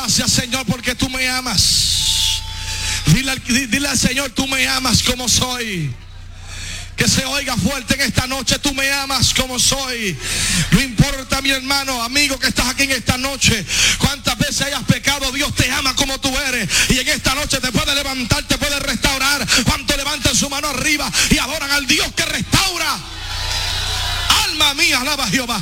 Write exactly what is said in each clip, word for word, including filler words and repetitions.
Gracias, Señor, porque tú me amas. Dile, dile al Señor, tú me amas como soy. Que se oiga fuerte en esta noche, tú me amas como soy. No importa, mi hermano, amigo, que estás aquí en esta noche, cuántas veces hayas pecado, Dios te ama como tú eres. Y en esta noche te puede levantar, te puede restaurar. Cuánto levantan su mano arriba y adoran al Dios que restaura. Alma mía, alaba a Jehová.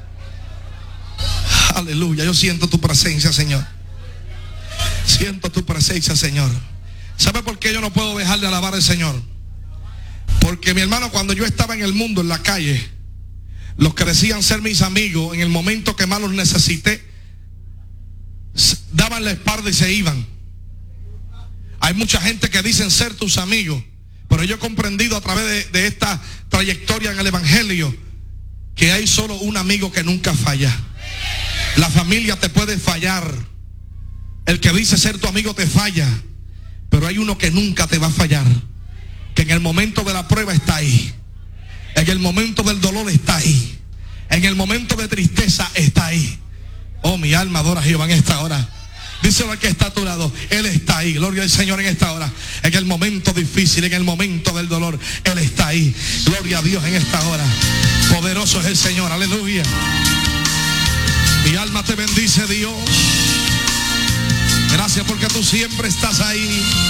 Aleluya, yo siento tu presencia, Señor. Siento tu presencia, Señor. ¿Sabe por qué yo no puedo dejar de alabar al Señor? Porque, mi hermano, cuando yo estaba en el mundo, en la calle, los que decían ser mis amigos, en el momento que más los necesité, daban la espalda y se iban. Hay mucha gente que dicen ser tus amigos, pero yo he comprendido a través de, de esta trayectoria en el Evangelio que hay solo un amigo que nunca falla. La familia te puede fallar, el que dice ser tu amigo te falla, pero hay uno que nunca te va a fallar, que en el momento de la prueba está ahí, en el momento del dolor está ahí, en el momento de tristeza está ahí. Oh, mi alma adora a Jehová en esta hora. Díselo al que está a tu lado, Él está ahí. Gloria al Señor en esta hora. En el momento difícil, en el momento del dolor, Él está ahí. Gloria a Dios en esta hora. Poderoso es el Señor, aleluya. Mi alma te bendice, Dios. Gracias porque tú siempre estás ahí.